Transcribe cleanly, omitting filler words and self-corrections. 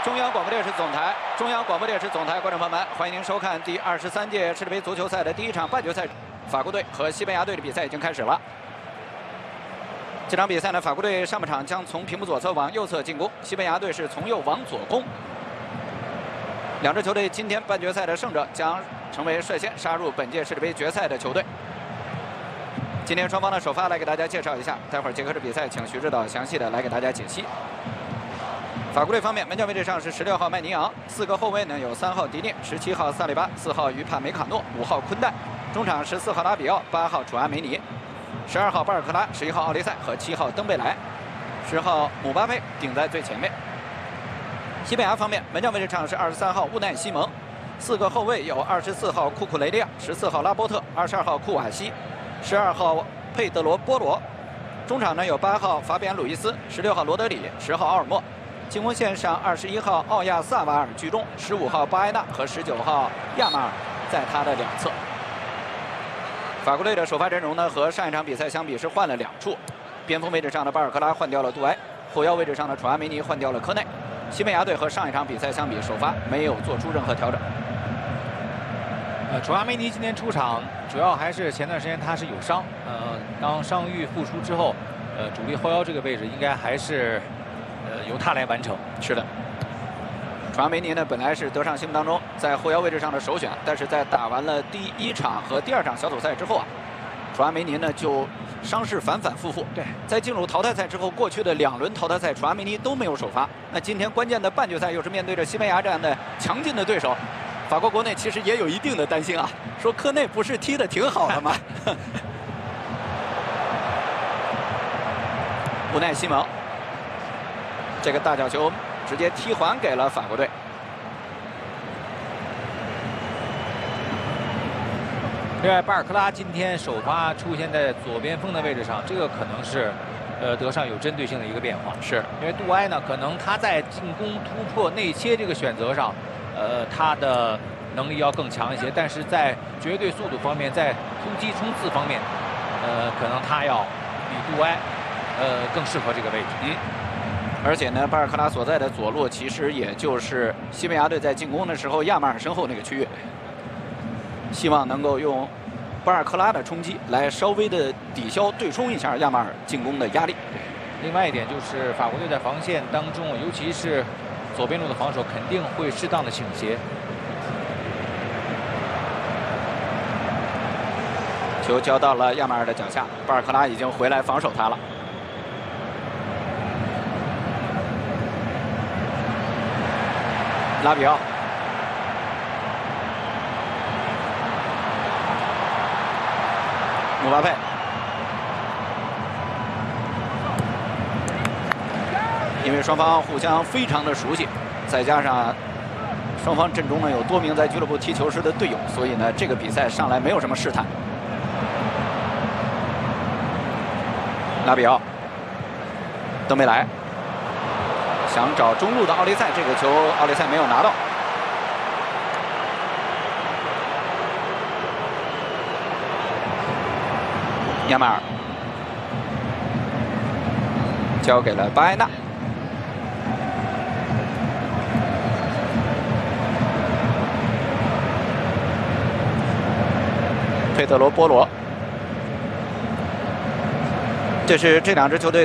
中央广播电视总台，观众朋友们，欢迎您收看第23届世界杯足球赛的第一场半决赛，法国队和西班牙队的比赛已经开始了。这场比赛呢，法国队上半场将从屏幕左侧往右侧进攻，西班牙队是从右往左攻。两支球队今天半决赛的胜者将成为率先杀入本届世界杯决赛的球队。今天双方的首发来给大家介绍一下，待会儿结合着比赛，请徐指导详细的来给大家解析。 法国队方面，门将位置上是16号麦尼昂，4个后卫呢有3号迪涅、17号萨利巴、4号于帕梅卡诺、5号昆代，中场14号拉比奥、8号楚阿梅尼、12号巴尔克拉、11号奥利塞和7号登贝莱，10号姆巴佩顶在最前面。西班牙方面，门将位置上是23号乌奈西蒙，4个后卫有24号库库雷利亚、14号拉波特、22号库瓦西、12号佩德罗波罗，中场呢有8号法比安鲁伊斯、16号罗德里、10号奥尔莫。 进攻线上21号奥亚萨瓦尔居中，15号巴埃纳和19号亚马尔在他的两侧。法国队的首发阵容呢，和上一场比赛相比是换了2处，边锋位置上的巴尔克拉换掉了杜埃，后腰位置上的楚阿梅尼换掉了科内。西班牙队和上一场比赛相比，首发没有做出任何调整。 楚阿梅尼今天出场，主要还是前段时间他是有伤，当伤愈复出之后，主力后腰这个位置应该还是。 由他来完成。 是的，楚阿梅尼呢本来是德尚西姆当中在后腰位置上的首选，但是在打完了第1场和第2场小组赛之后啊，楚阿梅尼呢就伤势反反复复。 对， 在进入淘汰赛之后，过去的2轮淘汰赛，楚阿梅尼都没有首发。那今天关键的半决赛又是面对着西班牙这样的强劲的对手，法国国内其实也有一定的担心啊，说科内不是踢得挺好的吗？乌奈西蒙。 这个大角球直接踢还给了法国队。 另外，巴尔克拉今天首发出现在左边锋的位置上，这个可能是德尚有针对性的一个变化。 是因为杜埃呢，可能他在进攻突破内切这个选择上，他的能力要更强一些，但是在绝对速度方面，在突击冲刺方面，可能他要比杜埃更适合这个位置。 而且呢，巴尔克拉所在的左路其实也就是西班牙队在进攻的时候亚马尔身后那个区域，希望能够用巴尔克拉的冲击来稍微的抵消对冲一下亚马尔进攻的压力。 另外一点就是法国队在防线当中，尤其是左边路的防守肯定会适当的倾斜。 球交到了亚马尔的脚下，巴尔克拉已经回来防守他了。 拉比奥，姆巴佩，因为双方互相非常的熟悉，再加上双方阵中呢有多名在俱乐部踢球时的队友，所以呢这个比赛上来没有什么试探。拉比奥，登贝莱。 想找中路的奥利塞，这个球奥利塞没有拿到。亚马尔交给了巴埃纳，佩德罗波罗，这是这2支球队。